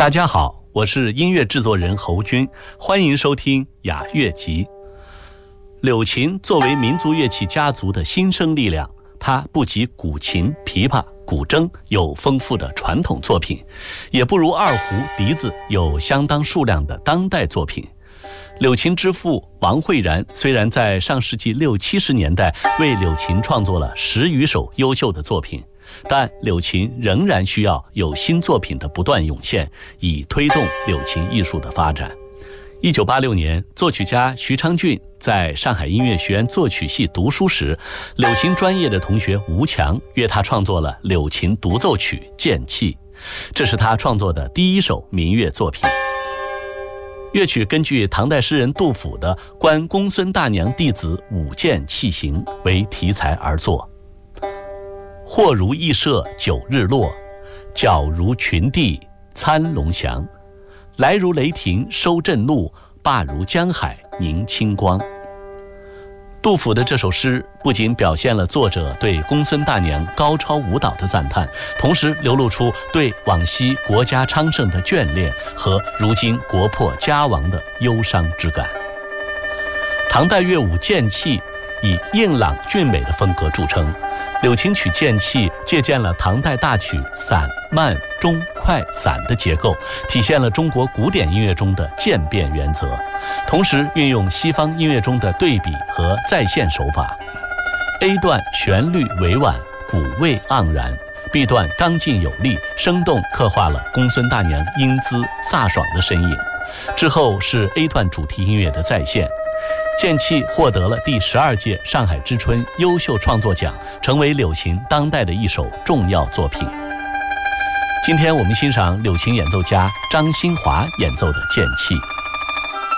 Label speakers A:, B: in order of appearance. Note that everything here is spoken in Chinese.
A: 大家好，我是音乐制作人侯军，欢迎收听雅乐集。柳琴作为民族乐器家族的新生力量，它不及古琴、琵琶、古筝有丰富的传统作品，也不如二胡、笛子有相当数量的当代作品。柳琴之父王慧然虽然在上世纪60、70年代为柳琴创作了10余首优秀的作品，但柳琴仍然需要有新作品的不断涌现，以推动柳琴艺术的发展。1986年，作曲家徐昌俊在上海音乐学院作曲系读书时，柳琴专业的同学吴强约他创作了柳琴独奏曲《剑气》，这是他创作的第一首民乐作品。乐曲根据唐代诗人杜甫的《观公孙大娘弟子舞剑器行》为题材而作。或如羿射九日落，皎如群帝参龙翔。来如雷霆收震怒，罢如江海凝清光。杜甫的这首诗不仅表现了作者对公孙大娘高超舞蹈的赞叹，同时流露出对往昔国家昌盛的眷恋和如今国破家亡的忧伤之感。唐代乐舞剑气以硬朗俊美的风格著称，柳琴曲《剑气》借鉴了唐代大曲散、慢、中、快、散的结构，体现了中国古典音乐中的渐变原则，同时运用西方音乐中的对比和再现手法。A 段旋律委婉，鼓味盎然；B 段刚劲有力，生动刻画了公孙大娘英姿飒爽的身影。之后是 A 段主题音乐的再现。剑气获得了第12届上海之春优秀创作奖，成为柳琴当代的一首重要作品。今天我们欣赏柳琴演奏家张新华演奏的剑气。